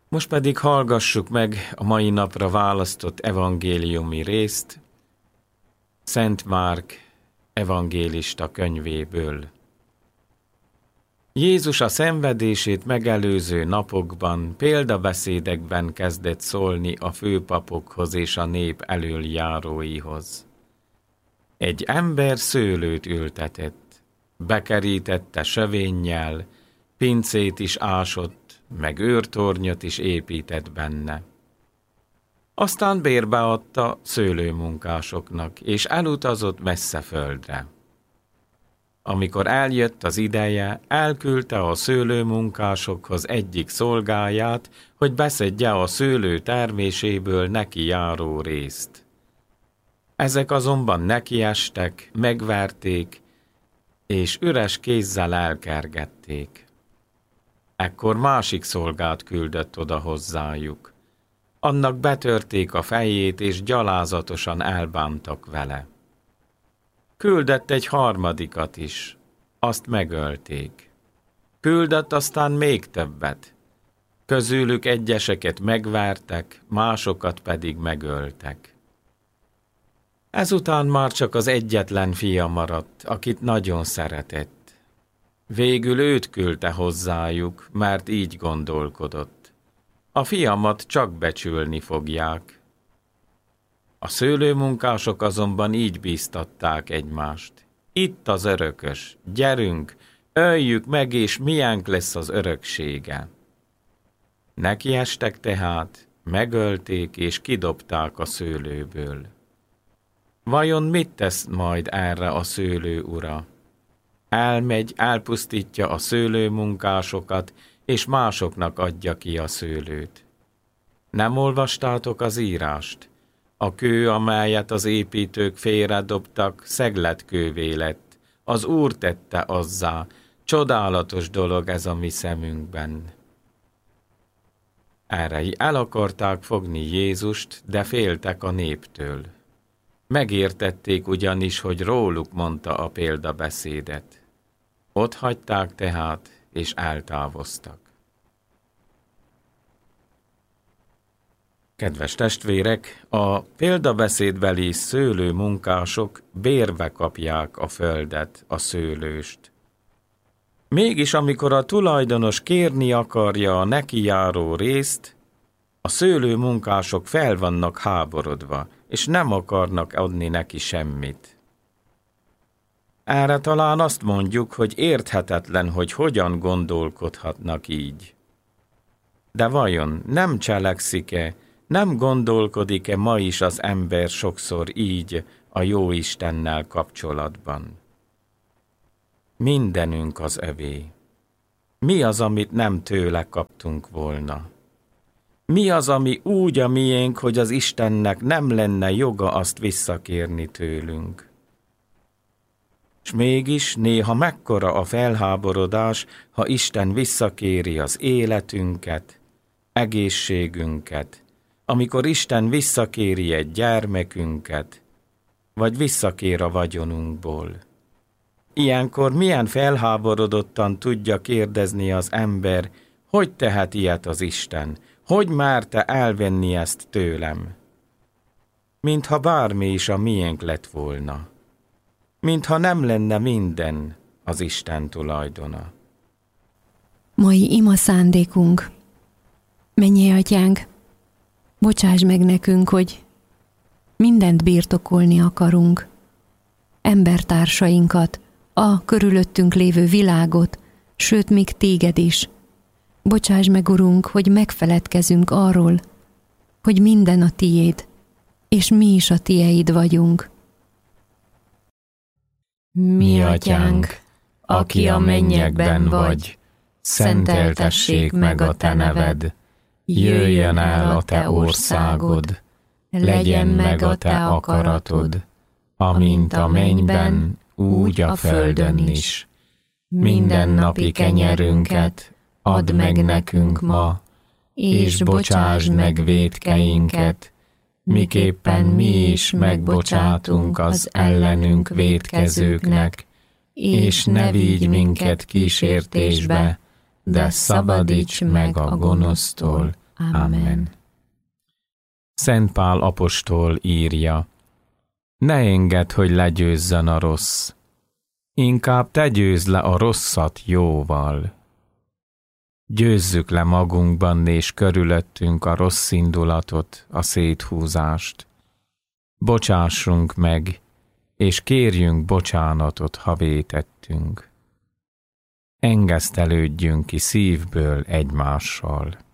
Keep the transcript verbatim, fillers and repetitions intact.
Most pedig hallgassuk meg a mai napra választott evangéliumi részt Szent Márk evangélista könyvéből. Jézus a szenvedését megelőző napokban példabeszédekben kezdett szólni a főpapokhoz és a nép elöljáróihoz. Egy ember szőlőt ültetett, bekerítette sövénnyel, pincét is ásott, meg őrtornyot is épített benne. Aztán bérbe adta szőlőmunkásoknak, és elutazott messze földre. Amikor eljött az ideje, elküldte a szőlőmunkásokhoz egyik szolgáját, hogy beszedje a szőlő terméséből neki járó részt. Ezek azonban nekiestek, megverték, és üres kézzel elkergették. Ekkor másik szolgát küldött oda hozzájuk. Annak betörték a fejét, és gyalázatosan elbántak vele. Küldött egy harmadikat is, azt megölték. Küldött aztán még többet. Közülük egyeseket megvertek, másokat pedig megöltek. Ezután már csak az egyetlen fia maradt, akit nagyon szeretett. Végül őt küldte hozzájuk, mert így gondolkodott. A fiamat csak becsülni fogják. A szőlőmunkások azonban így bíztatták egymást. Itt az örökös, gyerünk, öljük meg, és miénk lesz az öröksége. Nekiestek tehát, megölték és kidobták a szőlőből. Vajon mit tesz majd erre a szőlő ura? Elmegy, elpusztítja a szőlőmunkásokat, és másoknak adja ki a szőlőt. Nem olvastátok az írást? A kő, amelyet az építők félredobtak, szegletkővé lett. Az Úr tette azzá. Csodálatos dolog ez a mi szemünkben. Erre el akarták fogni Jézust, de féltek a néptől. Megértették ugyanis, hogy róluk mondta a példabeszédet. Ott hagyták tehát, és eltávoztak. Kedves testvérek, a példabeszédbeli szőlőmunkások bérbe kapják a földet, a szőlőst. Mégis amikor a tulajdonos kérni akarja a neki járó részt, a szőlőmunkások fel vannak háborodva, és nem akarnak adni neki semmit. Erre talán azt mondjuk, hogy érthetetlen, hogy hogyan gondolkodhatnak így. De vajon nem cselekszik-e, nem gondolkodik-e ma is az ember sokszor így a jó Istennel kapcsolatban? Mindenünk az övé. Mi az, amit nem tőle kaptunk volna? Mi az, ami úgy a miénk, hogy az Istennek nem lenne joga azt visszakérni tőlünk? S mégis néha mekkora a felháborodás, ha Isten visszakéri az életünket, egészségünket, amikor Isten visszakéri egy gyermekünket, vagy visszakér a vagyonunkból. Ilyenkor milyen felháborodottan tudja kérdezni az ember, hogy tehet ilyet az Isten, hogy merte elvenni ezt tőlem? Mintha bármi is a miénk lett volna. Mintha nem lenne minden az Isten tulajdona. Mai ima szándékunk. Mennyei Atyánk, bocsáss meg nekünk, hogy mindent birtokolni akarunk. Embertársainkat, a körülöttünk lévő világot, sőt még téged is. Bocsáss meg, Urunk, hogy megfeledkezünk arról, hogy minden a tiéd, és mi is a tieid vagyunk. Mi Atyánk, aki a mennyekben vagy, szenteltessék meg a te neved, jöjjön el a te országod, legyen meg a te akaratod, amint a mennyben, úgy a földön is. Mindennapi kenyerünket add meg nekünk ma, és bocsásd meg vétkeinket, miképpen mi is megbocsátunk az ellenünk vétkezőknek, és ne vigy minket kísértésbe, de szabadíts meg a gonosztól. Amen. Szent Pál apostol írja: ne engedd, hogy legyőzzen a rossz, inkább te győzd le a rosszat jóval. Győzzük le magunkban és körülöttünk a rossz indulatot, a széthúzást. Bocsássunk meg, és kérjünk bocsánatot, ha vétettünk. Engesztelődjünk ki szívből egymással.